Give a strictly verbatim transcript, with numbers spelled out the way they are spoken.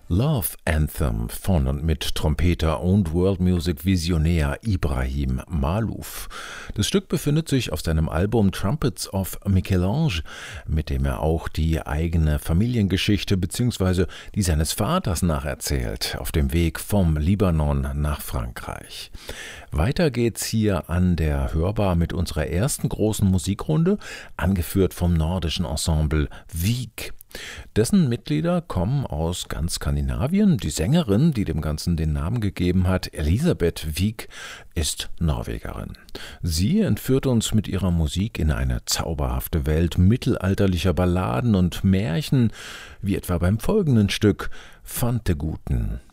Love Anthem von und mit Trompeter und World Music Visionär Ibrahim Maalouf. Das Stück befindet sich auf seinem Album Trumpets of Michel-Ange, mit dem er auch die eigene Familiengeschichte bzw. die seines Vaters nacherzählt, auf dem Weg vom Libanon nach Frankreich. Weiter geht's hier an der Hörbar mit unserer ersten großen Musikrunde, angeführt vom nordischen Ensemble Wieg. Dessen Mitglieder kommen aus ganz Skandinavien. Die Sängerin, die dem Ganzen den Namen gegeben hat, Elisabeth Wiig, ist Norwegerin. Sie entführt uns mit ihrer Musik in eine zauberhafte Welt mittelalterlicher Balladen und Märchen, wie etwa beim folgenden Stück Fanteguten.